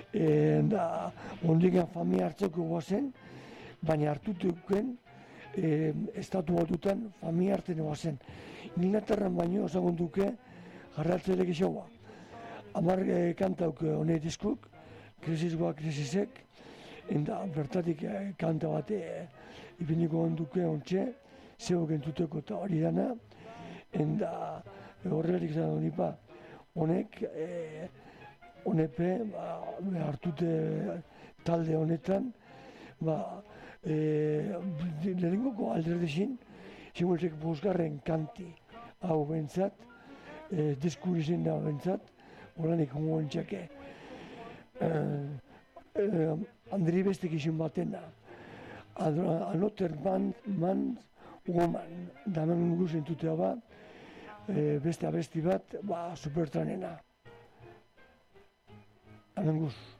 da ondikan familia hartzeko guazen, baina hartutuken estatu batutan familia hartzen guazen. Inglaterran baino osagunduke jarratzeile gixaua. 10 kantauk honet diskuk, krisisek, eta bertatik kanta bate ipiniko onduke ontxe, zeu gentuteko eta hori dana, eta horregatik zan honipa, honek, honepe, hartute talde honetan, lehenengoko alderdezin, zimultzek bosgarren kanti hau bentsat, diskurizien da bentsat, holanik hongo entxake. Andri bestek izin batena, Another Man, Woman, da hemen guz entutea bat, beste abesti bat, supertranena. Hemen guz.